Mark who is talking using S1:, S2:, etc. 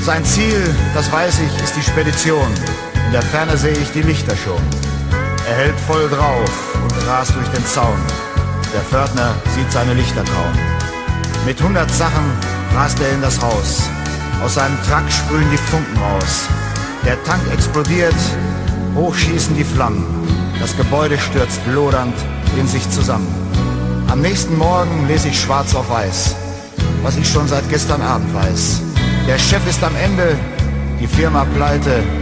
S1: Sein Ziel, das weiß ich, ist die Spedition. In der Ferne sehe ich die Lichter schon. Er hält voll drauf und rast durch den Zaun. Der Pförtner sieht seine Lichter kaum. Mit 100 Sachen rast er in das Haus. Aus seinem Truck sprühen die Funken raus. Der Tank explodiert, hoch schießen die Flammen. Das Gebäude stürzt lodernd in sich zusammen. Am nächsten Morgen lese ich schwarz auf weiß, was ich schon seit gestern Abend weiß. Der Chef ist am Ende, die Firma pleite,